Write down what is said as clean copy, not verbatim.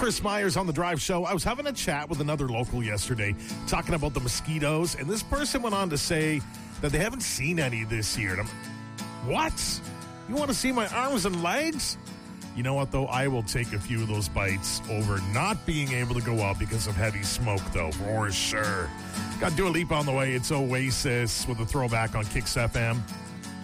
Chris Myers on The Drive Show. I was having a chat with another local yesterday talking about the mosquitoes, and this person went on to say that they haven't seen any this year. And I'm, what? You want to see my arms and legs? You know what, though? I will take a few of those bites over not being able to go out because of heavy smoke, though, for sure. Got Dua Lipa on the way. It's Oasis with a throwback on Kicks FM.